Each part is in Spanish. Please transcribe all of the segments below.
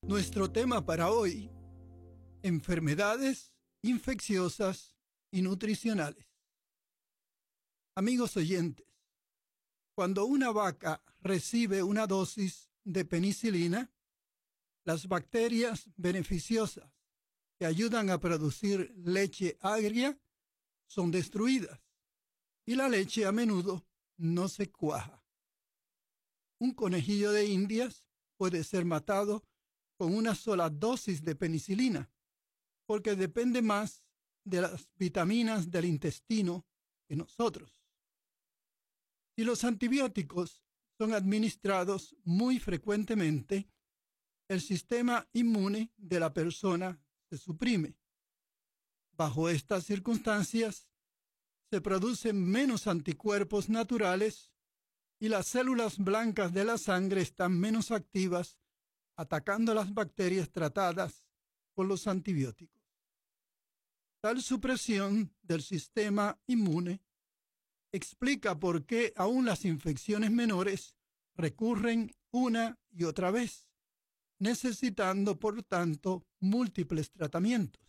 Nuestro tema para hoy: enfermedades infecciosas y nutricionales. Amigos oyentes, cuando una vaca recibe una dosis de penicilina, las bacterias beneficiosas que ayudan a producir leche agria son destruidas y la leche a menudo no se cuaja. Un conejillo de Indias puede ser matado con una sola dosis de penicilina, porque depende más de las vitaminas del intestino que nosotros. Si los antibióticos son administrados muy frecuentemente, el sistema inmune de la persona se suprime. Bajo estas circunstancias, se producen menos anticuerpos naturales y las células blancas de la sangre están menos activas, atacando las bacterias tratadas con los antibióticos. Tal supresión del sistema inmune explica por qué aún las infecciones menores recurren una y otra vez, necesitando, por tanto, múltiples tratamientos.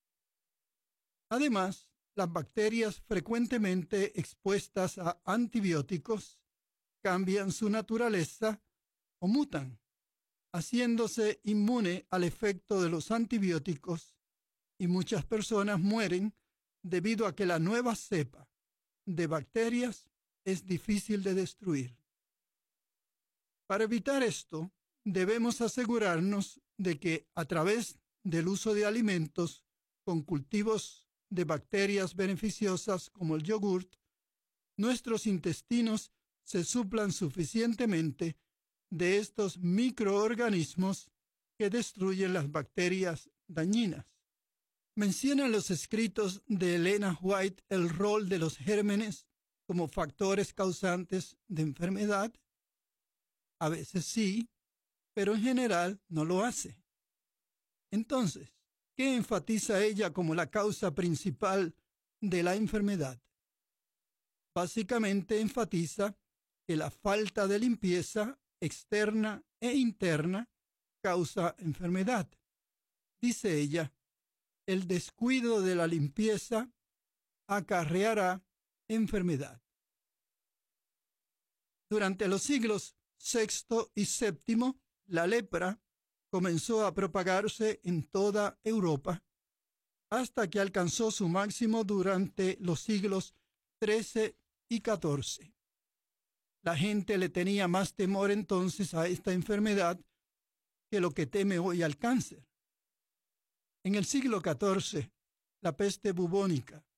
Además, las bacterias frecuentemente expuestas a antibióticos cambian su naturaleza o mutan, haciéndose inmune al efecto de los antibióticos, y muchas personas mueren debido a que la nueva cepa de bacterias es difícil de destruir. Para evitar esto, debemos asegurarnos de que a través del uso de alimentos con cultivos de bacterias beneficiosas como el yogurt, nuestros intestinos se suplan suficientemente de estos microorganismos que destruyen las bacterias dañinas. ¿Mencionan los escritos de Elena White el rol de los gérmenes como factores causantes de enfermedad? A veces sí, pero en general no lo hace. Entonces, ¿qué enfatiza ella como la causa principal de la enfermedad? Básicamente enfatiza que la falta de limpieza externa e interna causa enfermedad. Dice ella, el descuido de la limpieza acarreará enfermedad. Durante los siglos VI y VII, la lepra comenzó a propagarse en toda Europa, hasta que alcanzó su máximo durante los siglos XIII y XIV. La gente le tenía más temor entonces a esta enfermedad que lo que teme hoy al cáncer. En el siglo XIV, la peste bubónica